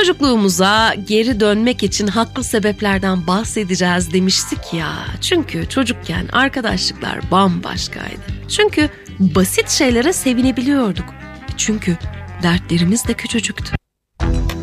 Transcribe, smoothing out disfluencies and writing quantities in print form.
Çocukluğumuza geri dönmek için haklı sebeplerden bahsedeceğiz demiştik ya. Çünkü çocukken arkadaşlıklar bambaşkaydı. Çünkü basit şeylere sevinebiliyorduk. Çünkü dertlerimiz de küçücüktü.